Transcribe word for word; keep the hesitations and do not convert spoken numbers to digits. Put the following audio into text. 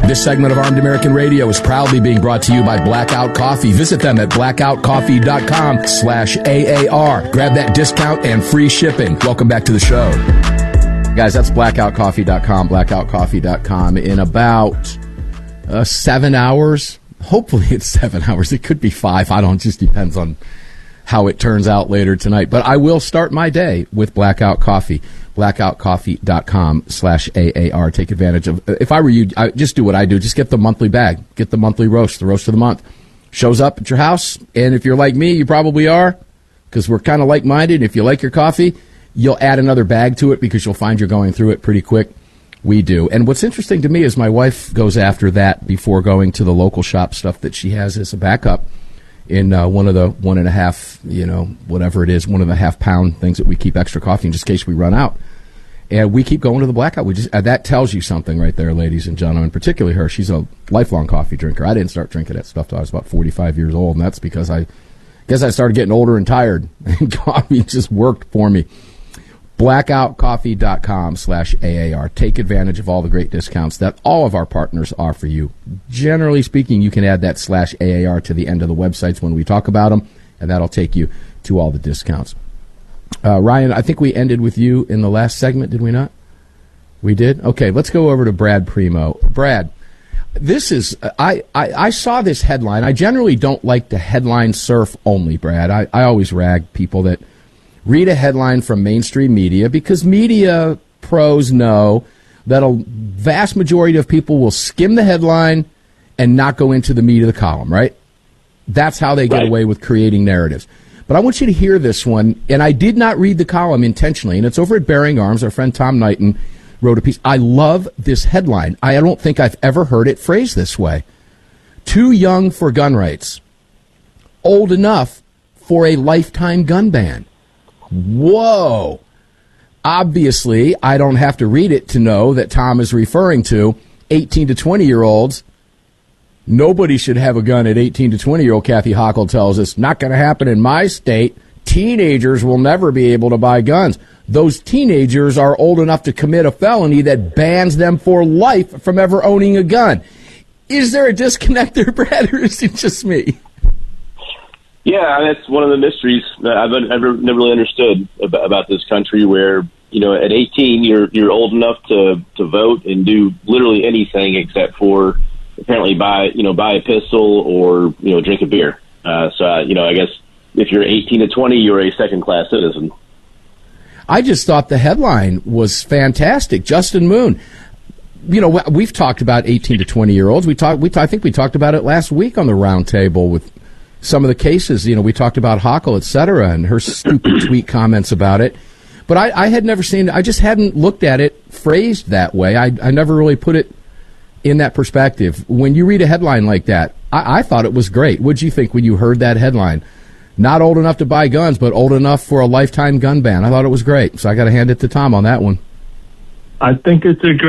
This segment of Armed American Radio is proudly being brought to you by Blackout Coffee. Visit them at blackoutcoffee.com slash AAR. Grab that discount and free shipping. Welcome back to the show. Guys, that's blackout coffee dot com, blackout coffee dot com. In about uh, seven hours, hopefully it's seven hours. It could be five. I don't, it just depends on how it turns out later tonight. But I will start my day with Blackout Coffee. blackout coffee dot com slash A A R. Take advantage of, if I were you, I just do what I do. Just get the monthly bag. Get the monthly roast, the roast of the month. Shows up at your house, and if you're like me, you probably are, because we're kind of like-minded. If you like your coffee, you'll add another bag to it because you'll find you're going through it pretty quick. We do. And what's interesting to me is my wife goes after that before going to the local shop stuff that she has as a backup in uh, one of the one and a half, you know, whatever it is, one and a half pound things that we keep extra coffee in just in case we run out. And we keep going to the Blackout. We just uh, that tells you something right there, ladies and gentlemen, particularly her. She's a lifelong coffee drinker. I didn't start drinking that stuff till I was about forty-five years old, and that's because I guess I started getting older and tired, and coffee just worked for me. blackout coffee dot com slash A A R. Take advantage of all the great discounts that all of our partners offer you. Generally speaking, you can add that slash A A R to the end of the websites when we talk about them, and that'll take you to all the discounts. Uh, Ryan, I think we ended with you in the last segment, did we not? We did? Okay, let's go over to Brad Primo. Brad, this is, I, I, I saw this headline. I generally don't like to headline surf only, Brad. I, I always rag people that read a headline from mainstream media because media pros know that a vast majority of people will skim the headline and not go into the meat of the column, right? That's how they get right. away with creating narratives. But I want you to hear this one, and I did not read the column intentionally, and it's over at Bearing Arms. Our friend Tom Knighton wrote a piece. I love this headline. I don't think I've ever heard it phrased this way. Too young for gun rights. Old enough for a lifetime gun ban. Whoa. Obviously, I don't have to read it to know that Tom is referring to eighteen to twenty-year-olds. Nobody should have a gun at eighteen to twenty-year-old, Kathy Hochul tells us. Not going to happen in my state. Teenagers will never be able to buy guns. Those teenagers are old enough to commit a felony that bans them for life from ever owning a gun. Is there a disconnect there, Brad, or is it just me? Yeah, that's one of the mysteries that I've never, never really understood about, about this country where, you know, at eighteen, you're you're old enough to, to vote and do literally anything except for apparently buy, you know, buy a pistol or, you know, drink a beer. Uh, so, uh, you know, I guess if you're eighteen to twenty, you're a second-class citizen. I just thought the headline was fantastic. Justin Moon. You know, we've talked about eighteen to twenty-year-olds. We talked. We I think we talked about it last week on the round table with some of the cases. You know, we talked about Hochul, et cetera, and her stupid tweet comments about it. But I, I had never seen it. I just hadn't looked at it phrased that way. I, I never really put it in that perspective. When you read a headline like that, I, I thought it was great. What'd you think when you heard that headline? Not old enough to buy guns, but old enough for a lifetime gun ban. I thought it was great. So I got to hand it to Tom on that one. I think it's a great